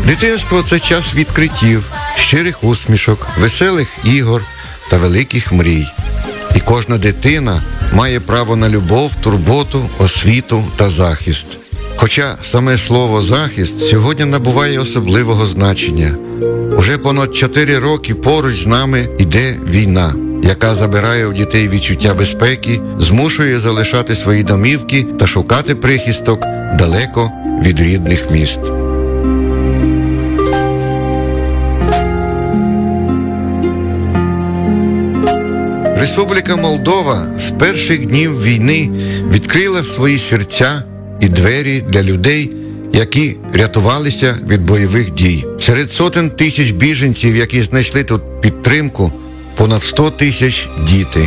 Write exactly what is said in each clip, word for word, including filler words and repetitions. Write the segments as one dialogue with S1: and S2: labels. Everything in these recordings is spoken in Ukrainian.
S1: Дитинство – це час відкриттів, щирих усмішок, веселих ігор та великих мрій. І кожна дитина має право на любов, турботу, освіту та захист. Хоча саме слово «захист» сьогодні набуває особливого значення. Уже понад чотири роки поруч з нами йде війна, яка забирає у дітей відчуття безпеки, змушує залишати свої домівки та шукати прихисток далеко від рідних міст. Республіка Молдова з перших днів війни відкрила свої серця і двері для людей, які рятувалися від бойових дій. Серед сотень тисяч біженців, які знайшли тут підтримку, понад сто тисяч діти.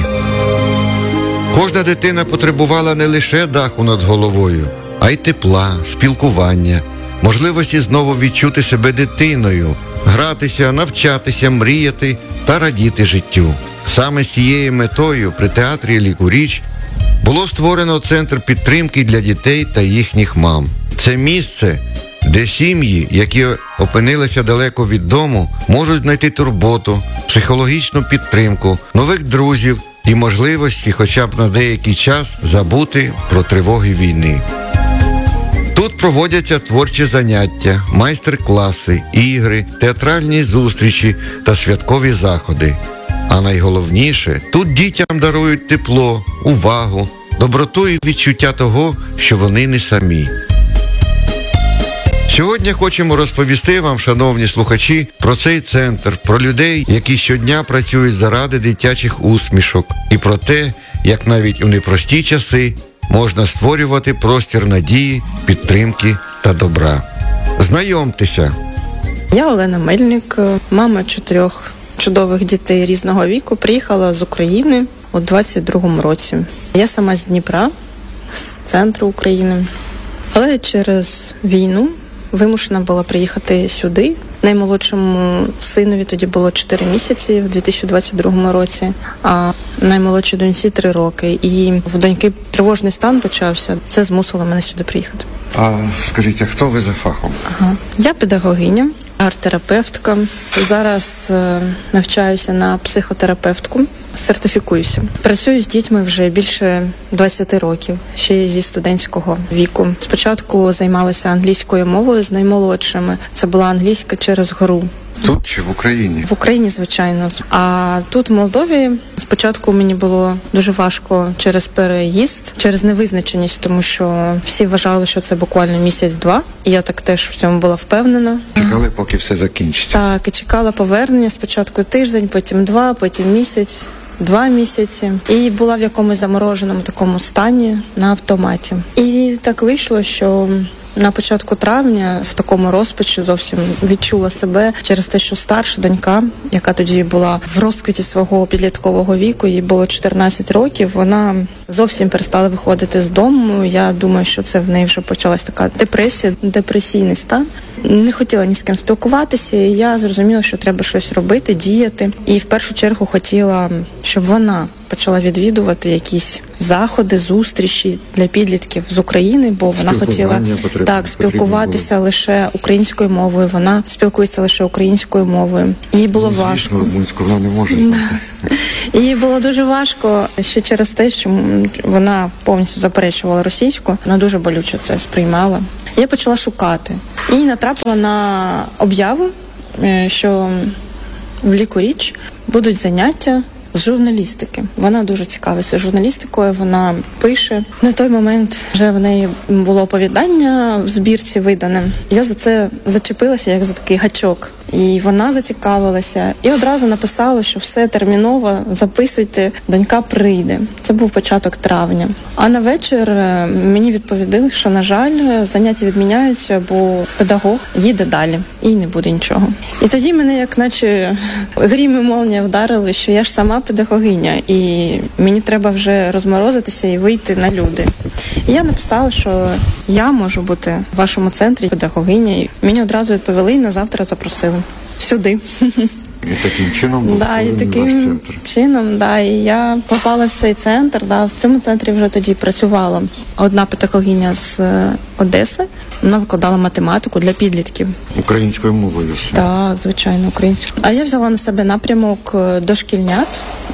S1: Кожна дитина потребувала не лише даху над головою, а й тепла, спілкування, можливості знову відчути себе дитиною, гратися, навчатися, мріяти та радіти життю. Саме з цією метою при театрі «Лікуріч» було створено центр підтримки для дітей та їхніх мам. Це місце, де сім'ї, які опинилися далеко від дому, можуть знайти турботу, психологічну підтримку, нових друзів і можливості хоча б на деякий час забути про тривоги війни. Тут проводяться творчі заняття, майстер-класи, ігри, театральні зустрічі та святкові заходи. А найголовніше, тут дітям дарують тепло, увагу, доброту і відчуття того, що вони не самі. Сьогодні хочемо розповісти вам, шановні слухачі, про цей центр, про людей, які щодня працюють заради дитячих усмішок, і про те, як навіть у непрості часи можна створювати простір надії, підтримки та добра. Знайомтеся.
S2: Я Олена Мельник, мама чотирьох чудових дітей різного віку, приїхала з України у двадцять другому році. Я сама з Дніпра, з центру України, але через війну вимушена була приїхати сюди. Наймолодшому синові тоді було чотири місяці в дві тисячі двадцять другому році, а наймолодшій доньці три роки. І в доньки тривожний стан почався. Це змусило мене сюди приїхати.
S1: А скажіть, а хто ви за фахом?
S2: Ага. Я педагогиня, арт-терапевтка. Зараз е, навчаюся на психотерапевтку, сертифікуюся. Працюю з дітьми вже більше двадцять років, ще зі студентського віку. Спочатку займалася англійською мовою з наймолодшими. Це була англійська через гру.
S1: Тут чи в Україні?
S2: В Україні, звичайно. А тут, в Молдові, спочатку мені було дуже важко через переїзд, через невизначеність, тому що всі вважали, що це буквально місяць-два. І я так теж в цьому була впевнена.
S1: Чекали, поки все закінчиться.
S2: Так, і чекала повернення. Спочатку тиждень, потім два, потім місяць, два місяці. І була в якомусь замороженому такому стані на автоматі. І так вийшло, що на початку травня в такому розпачі зовсім відчула себе через те, що старша донька, яка тоді була в розквіті свого підліткового віку, їй було чотирнадцять років, вона зовсім перестала виходити з дому. Я думаю, що це в неї вже почалась така депресія, депресійний стан. Не хотіла ні з ким спілкуватися, і я зрозуміла, що треба щось робити, діяти. І в першу чергу хотіла, щоб вона почала відвідувати якісь заходи, зустрічі для підлітків з України, бо вона хотіла потрібно, так спілкуватися було. Лише українською мовою. Вона спілкується лише українською мовою. Їй було ну, важко.
S1: Звісно, вона не може знати.
S2: Да. Їй було дуже важко ще через те, що вона повністю заперечувала російську. Вона дуже болюче це сприймала. Я почала шукати і натрапила на об'яву, що в Лікуріч будуть заняття з журналістики. Вона дуже цікавиться журналістикою, вона пише. На той момент вже в неї було оповідання в збірці видане. Я за це зачепилася, як за такий гачок. І вона зацікавилася. І одразу написала, що все терміново, записуйте, донька прийде. Це був початок травня. А на вечір мені відповіли, що, на жаль, заняття відміняються, бо педагог їде далі. І не буде нічого. І тоді мене, як наче грім і молнія вдарили, що я ж сама педагогиня. І мені треба вже розморозитися і вийти на люди. І я написала, що я можу бути в вашому центрі педагогиня. І мені одразу відповіли і на завтра запросили сюди.
S1: І таким чином був
S2: Да, і
S1: створений
S2: таким
S1: ваш центр.
S2: чином, да, і я попала в цей центр. Да, в цьому центрі вже тоді працювала одна педагогиня з е, Одеси. Вона викладала математику для підлітків.
S1: Українською мовою все.
S2: Так, звичайно, українською. А я взяла на себе напрямок е, дошкільнят.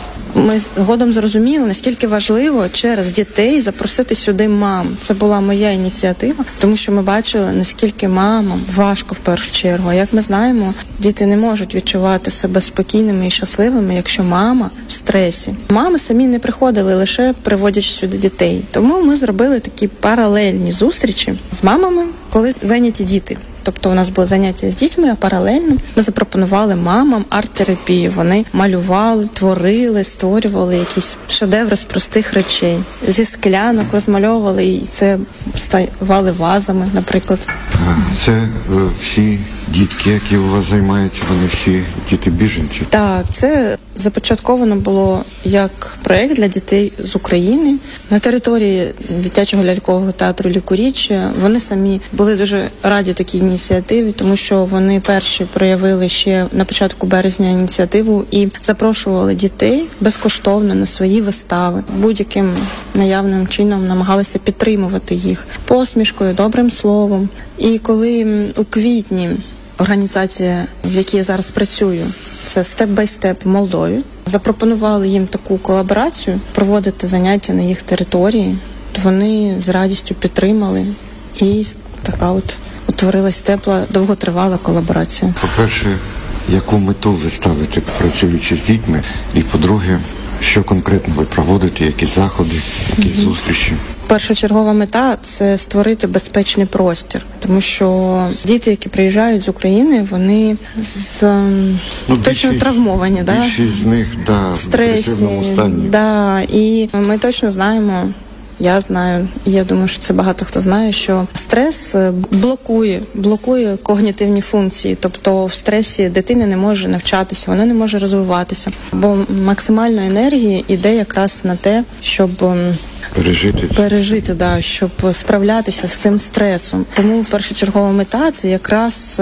S2: Ми згодом зрозуміли, наскільки важливо через дітей запросити сюди мам. Це була моя ініціатива, тому що ми бачили, наскільки мамам важко в першу чергу. А як ми знаємо, діти не можуть відчувати себе спокійними і щасливими, якщо мама в стресі. Мами самі не приходили, лише приводять сюди дітей. Тому ми зробили такі паралельні зустрічі з мамами, коли зайняті діти. Тобто у нас були заняття з дітьми, а паралельно ми запропонували мамам арт-терапію. Вони малювали, творили, створювали якісь шедеври з простих речей. Зі склянок розмальовували, і це ставали вазами, наприклад.
S1: А це е, всі дітки, які у вас займаються, вони всі діти-біженці?
S2: Так, це започатковано було як проєкт для дітей з України на території дитячого лялькового театру «Лікуріч». Вони самі були дуже раді такій ініціативі, тому що вони перші проявили ще на початку березня ініціативу і запрошували дітей безкоштовно на свої вистави. Будь-яким наявним чином намагалися підтримувати їх посмішкою, добрим словом. І коли у квітні організація, в якій я зараз працюю, це Step by Step в Молдові, запропонували їм таку колаборацію, проводити заняття на їх території, то вони з радістю підтримали, і така от утворилась тепла, довготривала колаборація.
S1: По-перше, яку мету ви ставите, працюючи з дітьми? І по-друге, що конкретно ви проводите, які заходи, які mm-hmm. зустрічі?
S2: Першочергова мета – це створити безпечний простір, тому що діти, які приїжджають з України, вони з ну, точно більшість, травмовані, да?
S1: Більшість з них да, в депресивному стані.
S2: Да, і ми точно знаємо. Я знаю, і я думаю, що це багато хто знає, що стрес блокує, блокує когнітивні функції. Тобто в стресі дитина не може навчатися, вона не може розвиватися. Бо максимально енергії йде якраз на те, щоб
S1: пережити,
S2: пережити, да, щоб справлятися з цим стресом. Тому першочергова мета – це якраз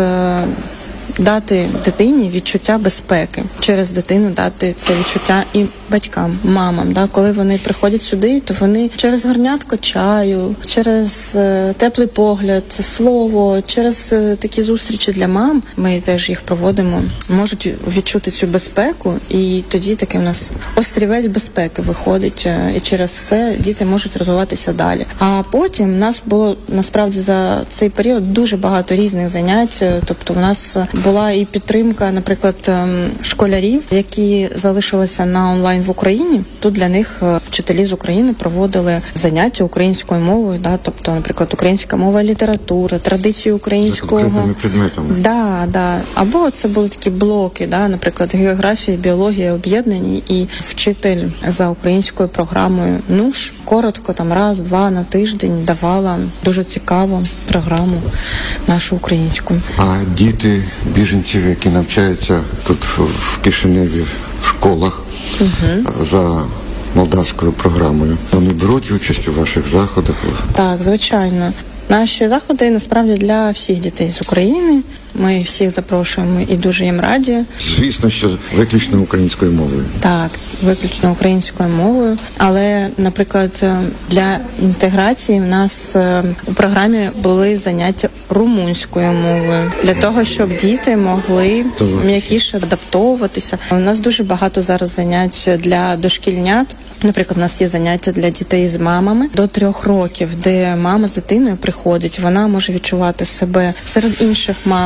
S2: дати дитині відчуття безпеки, через дитину дати це відчуття і батькам, мамам. Да? Коли вони приходять сюди, то вони через горнятко чаю, через е, теплий погляд, слово, через е, такі зустрічі для мам, ми теж їх проводимо, можуть відчути цю безпеку, і тоді такий у нас острівець безпеки виходить, е, і через це діти можуть розвиватися далі. А потім в нас було насправді за цей період дуже багато різних занять, тобто в нас була і підтримка, наприклад, школярів, які залишилися на онлайн в Україні. Тут для них вчителі з України проводили заняття українською мовою, да, тобто, наприклад, українська мова і література, традиції українського.
S1: За конкретними предметами.
S2: Да, да. Або це були такі блоки, да, наприклад, географія, біологія об'єднані, і вчитель за українською програмою НУШ коротко, там раз-два на тиждень давала дуже цікаву програму нашу українську.
S1: А діти біженців, які навчаються тут в Кишиневі в школах угу. за молдавською програмою, вони беруть участь у ваших заходах?
S2: Так, звичайно. Наші заходи насправді для всіх дітей з України. Ми всіх запрошуємо і дуже їм раді.
S1: Звісно, що виключно українською мовою.
S2: Так, виключно українською мовою. Але, наприклад, для інтеграції в нас у програмі були заняття румунською мовою. Для того, щоб діти могли м'якіше адаптовуватися. У нас дуже багато зараз занять для дошкільнят. Наприклад, у нас є заняття для дітей з мамами до трьох років, де мама з дитиною приходить. Вона може відчувати себе серед інших мам.